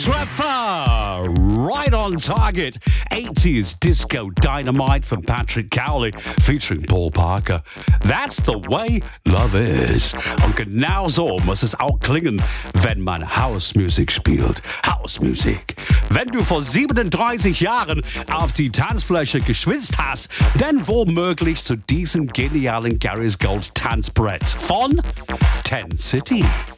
Treffer! Right on target. 80s Disco Dynamite von Patrick Cowley featuring Paul Parker. That's the way love is. Und genau so muss es auch klingen, wenn man Housemusik spielt. Housemusik. Wenn du vor 37 Jahren auf die Tanzfläche geschwitzt hast, dann womöglich zu diesem genialen Gary's Gold Tanzbrett von Ten City.